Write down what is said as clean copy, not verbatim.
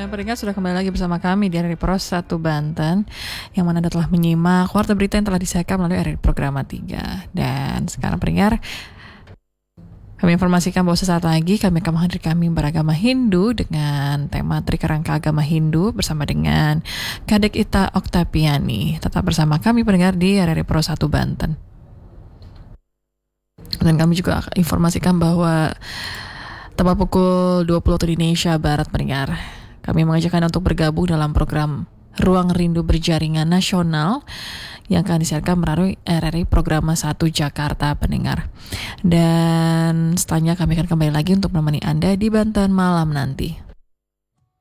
Dan pendengar sudah kembali lagi bersama kami di RRI Pros 1 Banten, yang mana Anda telah menyimak warta berita yang telah disiarkan melalui RRI Programa 3. Dan sekarang pendengar, kami informasikan bahwa sesaat lagi kami akan menghadirkan mimbar agama Hindu dengan tema Trikerangka Agama Hindu bersama dengan Kadek Ita Oktapiani. Tetap bersama kami pendengar di RRI Pros 1 Banten. Dan kami juga akan informasikan bahwa tepat pukul 20 waktu Indonesia Barat pendengar, kami mengajak Anda untuk bergabung dalam program Ruang Rindu Berjaringan Nasional yang akan disiarkan melalui RRI Programa 1 Jakarta pendengar. Dan setelahnya kami akan kembali lagi untuk menemani Anda di Banten malam nanti.